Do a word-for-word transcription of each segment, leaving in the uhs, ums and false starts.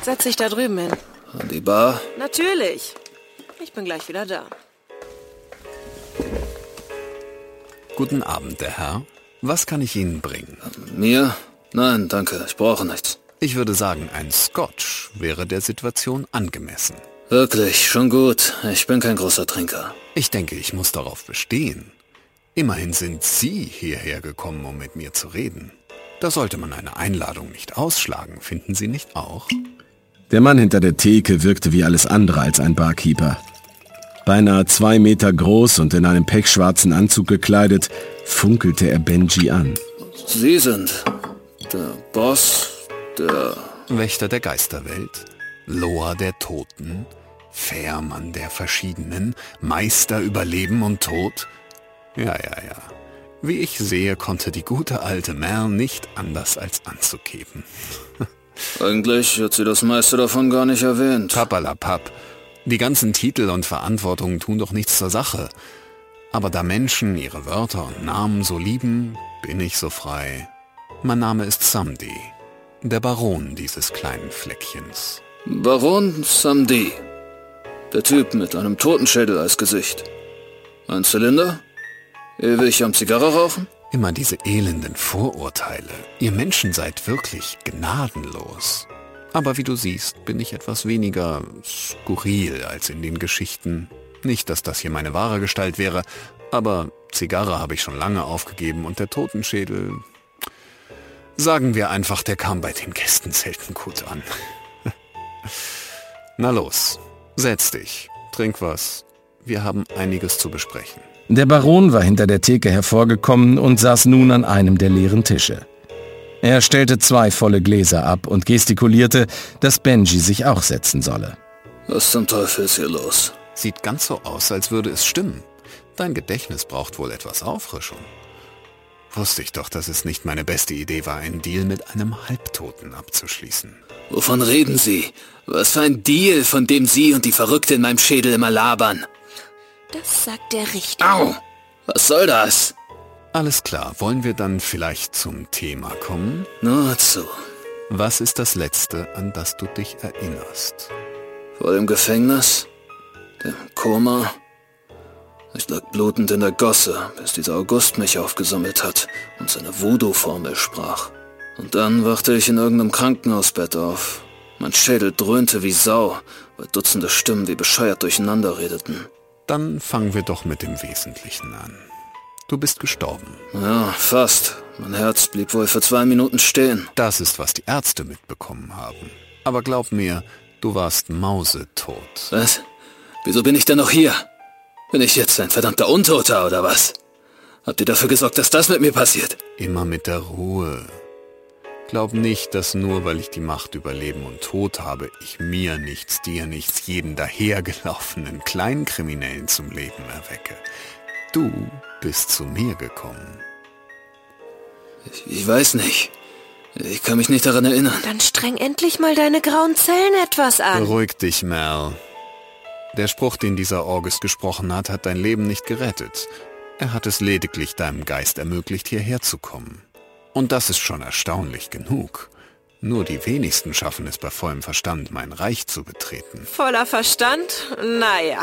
Setz dich da drüben hin. An die Bar? Natürlich. Ich bin gleich wieder da. Guten Abend, der Herr. Was kann ich Ihnen bringen? Mir? Nein, danke, ich brauche nichts. Ich würde sagen, ein Scotch wäre der Situation angemessen. Wirklich, schon gut. Ich bin kein großer Trinker. Ich denke, ich muss darauf bestehen. Immerhin sind Sie hierher gekommen, um mit mir zu reden. Da sollte man eine Einladung nicht ausschlagen, finden Sie nicht auch? Der Mann hinter der Theke wirkte wie alles andere als ein Barkeeper. Beinahe zwei Meter groß und in einem pechschwarzen Anzug gekleidet, funkelte er Benji an. Sie sind der Boss, der... Wächter der Geisterwelt, Loa der Toten, Fährmann der Verschiedenen, Meister über Leben und Tod. Ja, ja, ja. Wie ich sehe, konnte die gute alte Mel nicht anders als anzugeben. Eigentlich hat sie das meiste davon gar nicht erwähnt. Pappalapapp. Die ganzen Titel und Verantwortungen tun doch nichts zur Sache. Aber da Menschen ihre Wörter und Namen so lieben, bin ich so frei. Mein Name ist Samdi, der Baron dieses kleinen Fleckchens. Baron Samdi. Der Typ mit einem Totenschädel als Gesicht. Ein Zylinder? Ewig am Zigarre rauchen? Immer diese elenden Vorurteile. Ihr Menschen seid wirklich gnadenlos. Aber wie du siehst, bin ich etwas weniger skurril als in den Geschichten. Nicht, dass das hier meine wahre Gestalt wäre, aber Zigarre habe ich schon lange aufgegeben und der Totenschädel... Sagen wir einfach, der kam bei den Gästen selten gut an. Na los, setz dich, trink was. Wir haben einiges zu besprechen. Der Baron war hinter der Theke hervorgekommen und saß nun an einem der leeren Tische. Er stellte zwei volle Gläser ab und gestikulierte, dass Benji sich auch setzen solle. Was zum Teufel ist hier los? Sieht ganz so aus, als würde es stimmen. Dein Gedächtnis braucht wohl etwas Auffrischung. Wusste ich doch, dass es nicht meine beste Idee war, einen Deal mit einem Halbtoten abzuschließen. Wovon reden Sie? Was für ein Deal, von dem Sie und die Verrückte in meinem Schädel immer labern? Das sagt der Richter. Au! Was soll das? Alles klar, wollen wir dann vielleicht zum Thema kommen? Nur zu. Was ist das Letzte, an das du dich erinnerst? Vor dem Gefängnis? Dem Koma? Ich lag blutend in der Gosse, bis dieser August mich aufgesammelt hat und seine Voodoo-Formel sprach. Und dann wachte ich in irgendeinem Krankenhausbett auf. Mein Schädel dröhnte wie Sau, weil Dutzende Stimmen wie bescheuert durcheinander redeten. Dann fangen wir doch mit dem Wesentlichen an. Du bist gestorben. Ja, fast. Mein Herz blieb wohl für zwei Minuten stehen. Das ist, was die Ärzte mitbekommen haben. Aber glaub mir, du warst mausetot. Was? Wieso bin ich denn noch hier? Bin ich jetzt ein verdammter Untoter oder was? Habt ihr dafür gesorgt, dass das mit mir passiert? Immer mit der Ruhe. Glaub nicht, dass nur weil ich die Macht über Leben und Tod habe, ich mir nichts, dir nichts, jeden dahergelaufenen Kleinkriminellen zum Leben erwecke. Du bist zu mir gekommen. Ich, ich weiß nicht. Ich kann mich nicht daran erinnern. Dann streng endlich mal deine grauen Zellen etwas an. Beruhig dich, Mel. Der Spruch, den dieser August gesprochen hat, hat dein Leben nicht gerettet. Er hat es lediglich deinem Geist ermöglicht, hierher zu kommen. Und das ist schon erstaunlich genug. Nur die wenigsten schaffen es bei vollem Verstand, mein Reich zu betreten. Voller Verstand? Naja.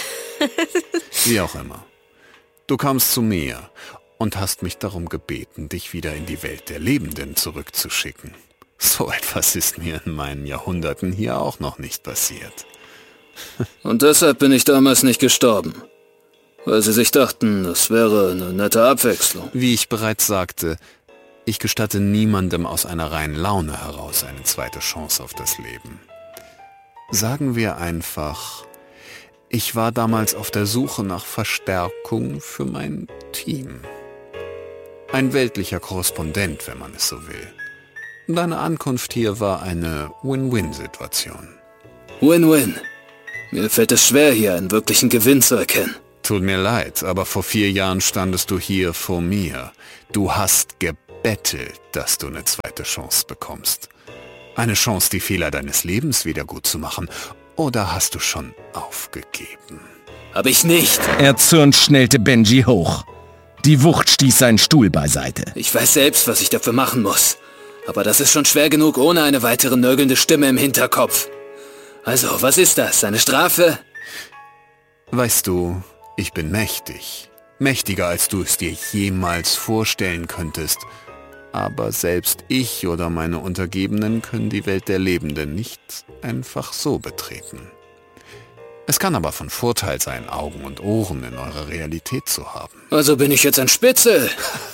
Wie auch immer. Du kamst zu mir und hast mich darum gebeten, dich wieder in die Welt der Lebenden zurückzuschicken. So etwas ist mir in meinen Jahrhunderten hier auch noch nicht passiert. Und deshalb bin ich damals nicht gestorben. Weil sie sich dachten, das wäre eine nette Abwechslung. Wie ich bereits sagte, ich gestatte niemandem aus einer reinen Laune heraus eine zweite Chance auf das Leben. Sagen wir einfach, ich war damals auf der Suche nach Verstärkung für mein Team. Ein weltlicher Korrespondent, wenn man es so will. Deine Ankunft hier war eine Win-Win-Situation. Win-Win. Mir fällt es schwer, hier einen wirklichen Gewinn zu erkennen. Tut mir leid, aber vor vier Jahren standest du hier vor mir. Du hast gebettelt, dass du eine zweite Chance bekommst. Eine Chance, die Fehler deines Lebens wieder gut zu machen. Oder hast du schon aufgegeben? Hab ich nicht. Erzürnt schnellte Benji hoch. Die Wucht stieß seinen Stuhl beiseite. Ich weiß selbst, was ich dafür machen muss. Aber das ist schon schwer genug ohne eine weitere nörgelnde Stimme im Hinterkopf. Also, was ist das? Eine Strafe? Weißt du, ich bin mächtig. Mächtiger, als du es dir jemals vorstellen könntest. Aber selbst ich oder meine Untergebenen können die Welt der Lebenden nicht einfach so betreten. Es kann aber von Vorteil sein, Augen und Ohren in eurer Realität zu haben. Also bin ich jetzt ein Spitzel?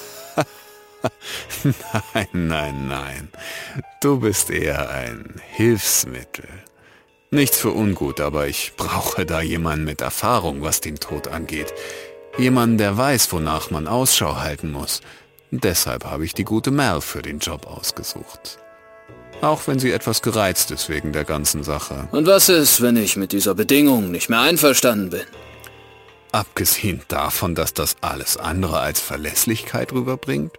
Nein, nein, nein. Du bist eher ein Hilfsmittel. Nichts für ungut, aber ich brauche da jemanden mit Erfahrung, was den Tod angeht. Jemanden, der weiß, wonach man Ausschau halten muss. Deshalb habe ich die gute Mel für den Job ausgesucht. Auch wenn sie etwas gereizt ist wegen der ganzen Sache. Und was ist, wenn ich mit dieser Bedingung nicht mehr einverstanden bin? Abgesehen davon, dass das alles andere als Verlässlichkeit rüberbringt?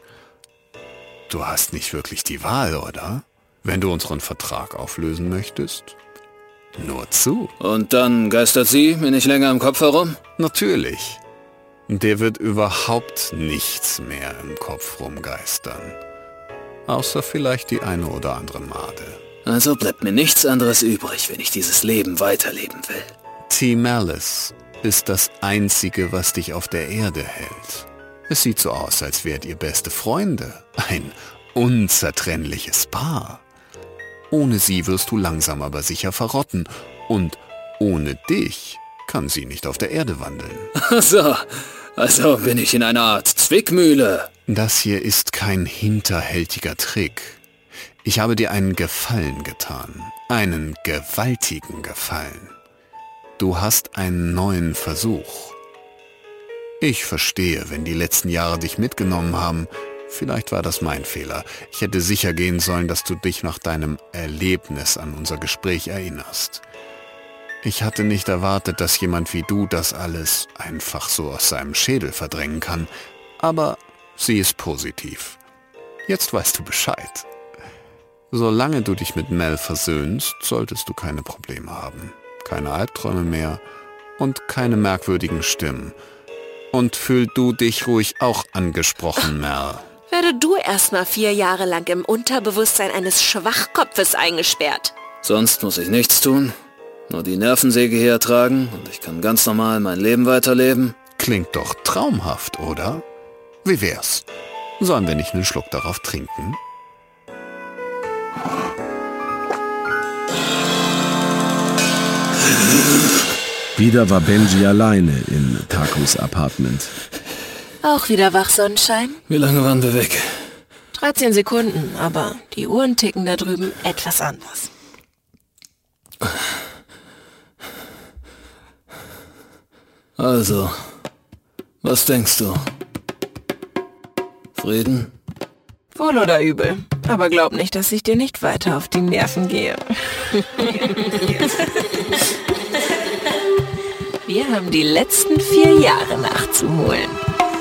Du hast nicht wirklich die Wahl, oder? Wenn du unseren Vertrag auflösen möchtest? Nur zu. Und dann geistert sie mir nicht länger im Kopf herum? Natürlich. Der wird überhaupt nichts mehr im Kopf rumgeistern. Außer vielleicht die eine oder andere Made. Also bleibt mir nichts anderes übrig, wenn ich dieses Leben weiterleben will. T. Malice ist das Einzige, was dich auf der Erde hält. Es sieht so aus, als wärt ihr beste Freunde. Ein unzertrennliches Paar. Ohne sie wirst du langsam aber sicher verrotten. Und ohne dich kann sie nicht auf der Erde wandeln. Ach so, also bin ich in einer Art Zwickmühle. Das hier ist kein hinterhältiger Trick. Ich habe dir einen Gefallen getan. Einen gewaltigen Gefallen. Du hast einen neuen Versuch. Ich verstehe, wenn die letzten Jahre dich mitgenommen haben. Vielleicht war das mein Fehler. Ich hätte sicher gehen sollen, dass du dich nach deinem Erlebnis an unser Gespräch erinnerst. Ich hatte nicht erwartet, dass jemand wie du das alles einfach so aus seinem Schädel verdrängen kann. Aber sie ist positiv. Jetzt weißt du Bescheid. Solange du dich mit Mel versöhnst, solltest du keine Probleme haben. Keine Albträume mehr und keine merkwürdigen Stimmen. Und fühl du dich ruhig auch angesprochen, Mel. Werde du erstmal vier Jahre lang im Unterbewusstsein eines Schwachkopfes eingesperrt. Sonst muss ich nichts tun. Nur die Nervensäge hier ertragen und ich kann ganz normal mein Leben weiterleben. Klingt doch traumhaft, oder? Wie wär's? Sollen wir nicht einen Schluck darauf trinken? Wieder war Benji alleine in Takus Apartment. Auch wieder wach, Sonnenschein? Wie lange waren wir weg? dreizehn Sekunden, aber die Uhren ticken da drüben etwas anders. Also, was denkst du? Frieden? Wohl oder übel. Aber glaub nicht, dass ich dir nicht weiter auf die Nerven gehe. Wir haben die letzten vier Jahre nachzuholen.